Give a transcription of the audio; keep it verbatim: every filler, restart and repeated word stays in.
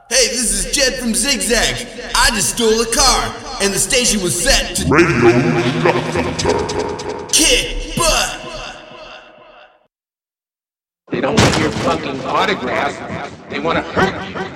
Hey, this is Jed from Zigzag. I just stole a car, and the station was set to Radio Shuffler. Kick butt. They don't want your fucking autograph. They want to hurt you.